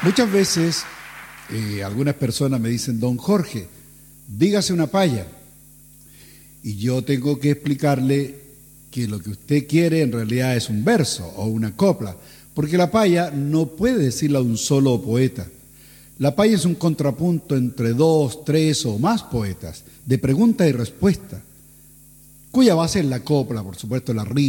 Muchas veces algunas personas me dicen, don Jorge, dígase una paya. Y yo tengo que explicarle que lo que usted quiere en realidad es un verso o una copla, porque la paya no puede decirla un solo poeta. La paya es un contrapunto entre 2, 3 o más poetas, de pregunta y respuesta, cuya base es la copla, por supuesto, la rima.